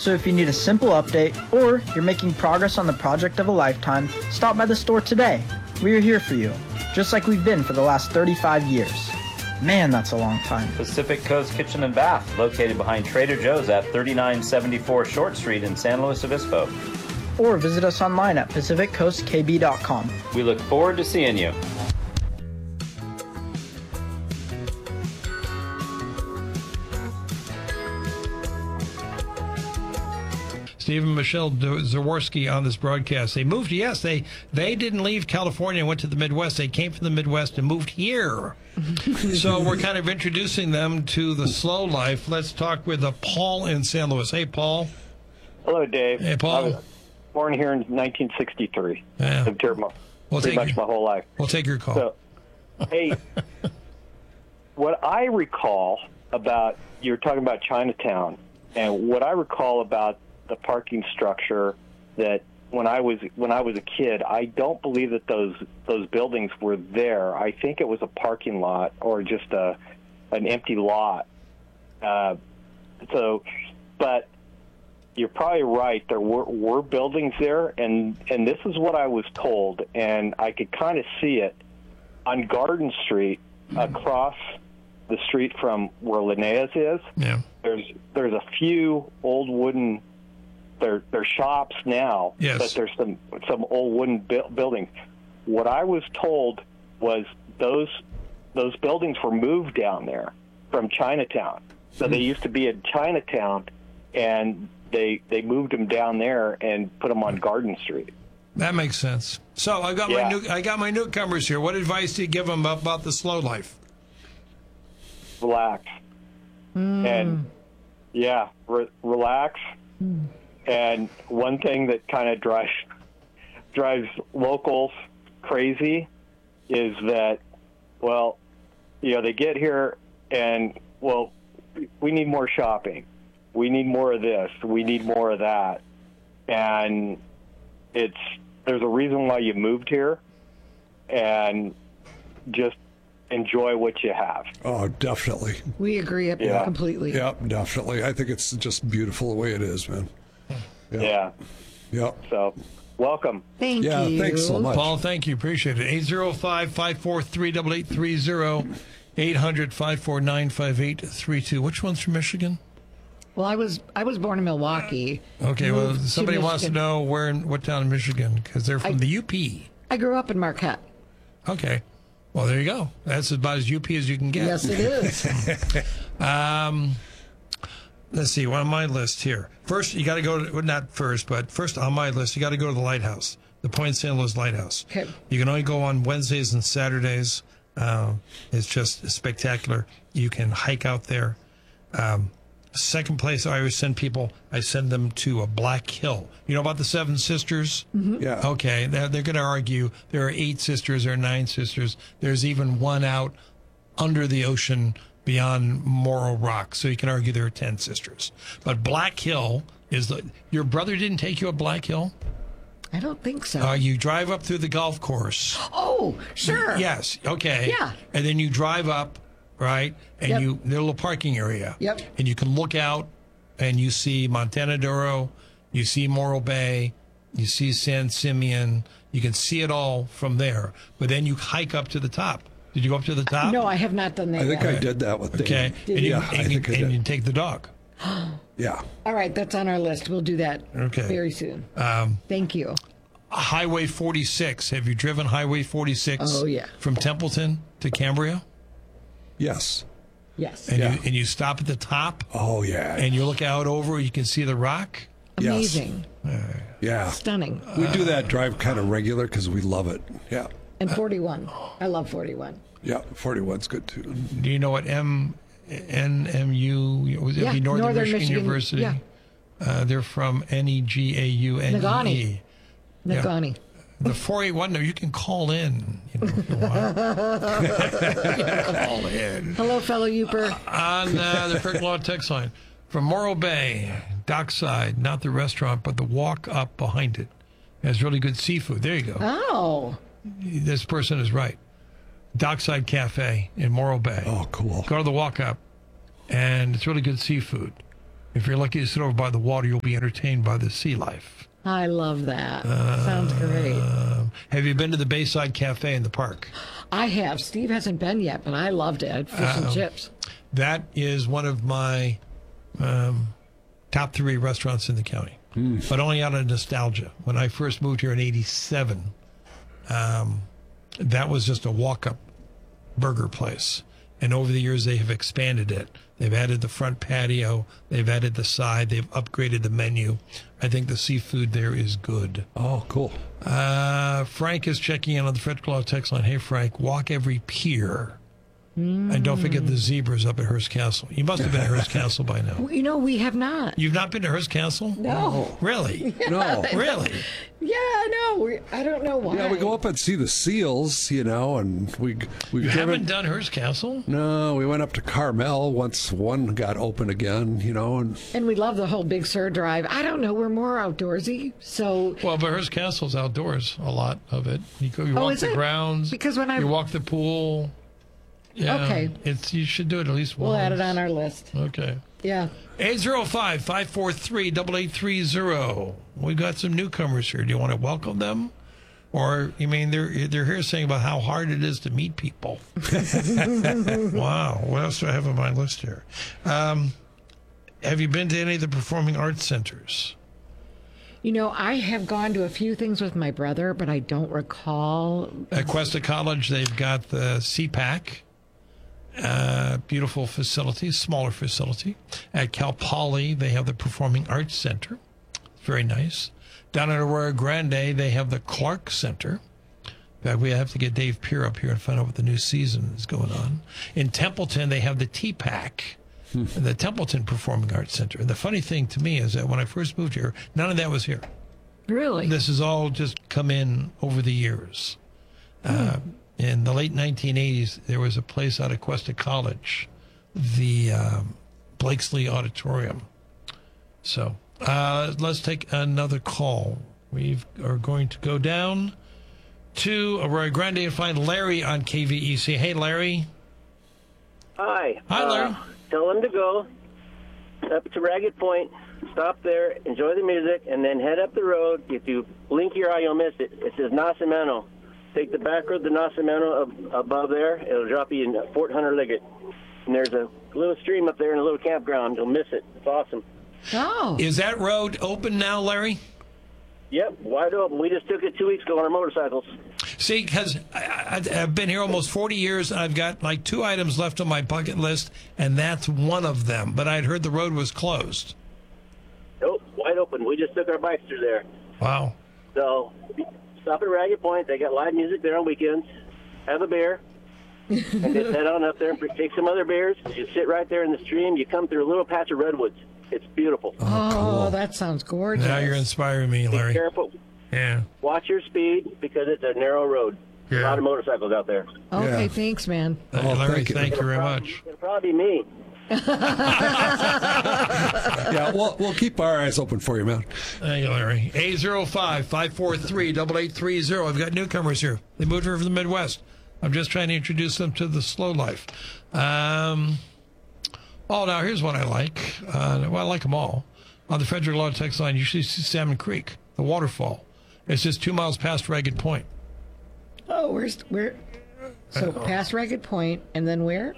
So if you need a simple update or you're making progress on the project of a lifetime, stop by the store today. We are here for you, just like we've been for the last 35 years. Man, that's a long time. Pacific Coast Kitchen and Bath, located behind Trader Joe's at 3974 Short Street in San Luis Obispo. Or visit us online at pacificcoastkb.com. We look forward to seeing you. Steve and Michelle Zaworski on this broadcast. They moved, yes, they didn't leave California and went to the Midwest. They came from the Midwest and moved here. So we're kind of introducing them to the slow life. Let's talk with Paul in San Luis. Hey, Paul. Hello, Dave. Hey, Paul. I was born here in 1963. Yeah. Lived here pretty much my whole life. We'll take your call. So, hey, what I recall about, you were talking about Chinatown, and what I recall about the parking structure, that when I was a kid, I don't believe that those buildings were there. I think it was a parking lot or just an empty lot. But you're probably right. There were buildings there, and this is what I was told, and I could kind of see it on Garden Street across the street from where Linnaeus is. Yeah. There's a few old wooden. They're shops now, yes, but there's some old wooden buildings. What I was told was those buildings were moved down there from Chinatown. So they used to be in Chinatown, and they moved them down there and put them on Garden Street. That makes sense. So I got my newcomers here. What advice do you give them about the slow life? Relax. And relax. And one thing that kind of drives locals crazy is that, well, they get here and, well, we need more shopping. We need more of this. We need more of that. And there's a reason why you moved here, and just enjoy what you have. Oh, definitely. We agree completely. Yeah, definitely. I think it's just beautiful the way it is, man. Yeah. So, welcome. Thank you. Yeah, thanks so much. Paul, thank you. Appreciate it. 805-543-8830, 800-549-5832. Which one's from Michigan? Well, I was born in Milwaukee. Okay, well, somebody wants to know what town in Michigan, because they're from the UP. I grew up in Marquette. Okay. Well, there you go. That's about as UP as you can get. Yes, it is. Let's see, on my list here. First, you got to go to, not first, but first on my list, you got to go to the lighthouse, the Point St. Louis Lighthouse. Okay. You can only go on Wednesdays and Saturdays. It's just spectacular. You can hike out there. Second place I always send them to a Black Hill. You know about the Seven Sisters? Mm-hmm. Yeah. Okay, they're going to argue there are 8 sisters or 9 sisters. There's even one out under the ocean beyond Morro Rock, so you can argue there are 10 sisters. But Black Hill is your brother didn't take you up Black Hill? I don't think so. You drive up through the golf course. Oh, sure. Yes, okay. Yeah. And then you drive up, right? And there's a little parking area. Yep. And you can look out and you see Montana Duro, you see Morro Bay, you see San Simeon. You can see it all from there. But then you hike up to the top. Did you go up to the top? No, I have not done that I think yet. I did that with Dave. Okay. And you take the dog. Yeah. All right, that's on our list. We'll do that very soon. Thank you. Highway 46. Have you driven Highway 46? Oh, yeah. From Templeton to Cambria? Yes. Yes. And you stop at the top? Oh, yeah. And you look out over, you can see the rock? Amazing. Yeah. Stunning. We do that drive kind of regular because we love it. Yeah. And 41. I love 41. Yeah, 41's good too. Do you know what NMU, was it Northern Michigan University? Yeah. They're from Negaune. Negaune. The 481, no, you can call in. If you want. You can call in. Hello, fellow Youper. On the Kirk Law text line. From Morro Bay, dockside, not the restaurant, but the walk up behind it. It has really good seafood. There you go. Oh. This person is right. Dockside Cafe in Morro Bay. Oh, cool. Go to the walk up, and it's really good seafood. If you're lucky to sit over by the water, you'll be entertained by the sea life. I love that. Sounds great. Have you been to the Bayside Cafe in the park? I have. Steve hasn't been yet, but I loved it. I had fish and chips. That is one of my top 3 restaurants in the county, but only out of nostalgia. When I first moved here in '87, that was just a walk-up burger place. And over the years, they have expanded it. They've added the front patio. They've added the side. They've upgraded the menu. I think the seafood there is good. Oh, cool. Frank is checking in on the Frederick Law text line. Hey, Frank, walk every pier. And don't forget the zebras up at Hearst Castle. You must have been at Hearst Castle by now. You know, we have not. You've not been to Hearst Castle? No. Really? No. Really? Yeah, I know. I don't know why. Yeah, we go up and see the seals, and we've You haven't done Hearst Castle? No, we went up to Carmel once one got open again, And we love the whole Big Sur Drive. I don't know. We're more outdoorsy, so. Well, but Hearst Castle's outdoors, a lot of it. You walk the grounds. Because when you walk the pool. Yeah, okay. You should do it at least once. We'll add it on our list. Okay. Yeah. 805-543-8830. We've got some newcomers here. Do you want to welcome them? Or, they're here saying about how hard it is to meet people. Wow. What else do I have on my list here? Have you been to any of the performing arts centers? I have gone to a few things with my brother, but I don't recall. At Cuesta College, they've got the CPAC. Beautiful facility, smaller facility. At Cal Poly, they have the Performing Arts Center. Very nice. Down at Arroyo Grande, they have the Clark Center. In fact, we have to get Dave Peer up here and find out what the new season is going on. In Templeton, they have the TPAC, the Templeton Performing Arts Center. And the funny thing to me is that when I first moved here, none of that was here. Really? This has all just come in over the years. In the late 1980s, there was a place out of Cuesta College, the Blakesley Auditorium. So let's take another call. We are going to go down to Arroyo Grande and find Larry on KVEC. Hey, Larry. Hi. Hi, Larry. Tell them to go up to Ragged Point, stop there, enjoy the music, and then head up the road. If you blink your eye, you'll miss it. It says Nacimiento. Take the back road to Nacimiento above there. It'll drop you in Fort Hunter Liggett. And there's a little stream up there and a little campground. You'll miss it. It's awesome. Oh. Is that road open now, Larry? Yep, wide open. We just took it 2 weeks ago on our motorcycles. See, because I've been here almost 40 years, and I've got like 2 items left on my bucket list, and that's one of them. But I'd heard the road was closed. Nope, wide open. We just took our bikes through there. Wow. So stop at Ragged Point. They got live music there on weekends. Have a beer. And just head on up there and take some other beers. You sit right there in the stream. You come through a little patch of redwoods. It's beautiful. Oh, that sounds gorgeous. Now you're inspiring me, Larry. Be careful. Yeah. Watch your speed because it's a narrow road. Yeah. A lot of motorcycles out there. Okay, Yeah. thanks, man. Larry, thank you very much. It'll probably be me. Yeah, we'll keep our eyes open for you, man. Thank you, Larry. 805-543-8830. I've got newcomers here. They moved here from the Midwest. I'm just trying to introduce them to the slow life. Now here's what I like. I like them all. On the Frederick Law text line, you see Salmon Creek, the waterfall. It's just 2 miles past Ragged Point. Oh, where? So past Ragged Point, and then where?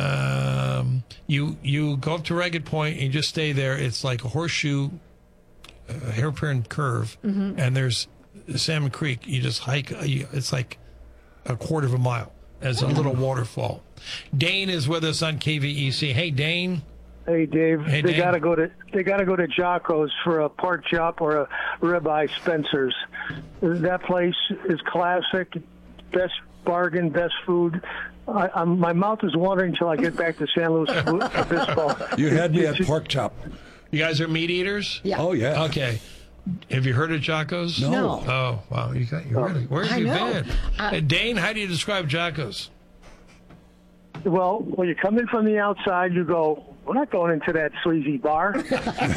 You go up to Ragged Point and you just stay there. It's like a horseshoe, hairpin curve, and there's Salmon Creek. You just hike. It's like a quarter of a mile as a little waterfall. Dane is with us on KVEC. Hey, Dane. Hey, Dave. Hey, they Dane. gotta go to Jocko's for a pork chop or a ribeye Spencer's. That place is classic. Best bargain, best food. My mouth is watering until I get back to San Luis Obispo. You had me at pork chop. You guys are meat eaters? Yeah. Oh, yeah. Okay. Have you heard of Jocko's? No. Oh, wow. You really? Where have I you know. been? Dane, how do you describe Jocko's? Well, when you come in from the outside, you go, we're not going into that sleazy bar. But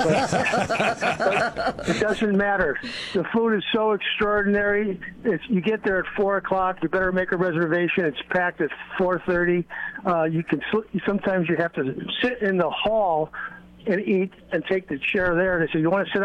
it doesn't matter. The food is so extraordinary. You get there at 4 o'clock. You better make a reservation. It's packed at 4:30. Sometimes you have to sit in the hall and eat and take the chair there. They said, you want to sit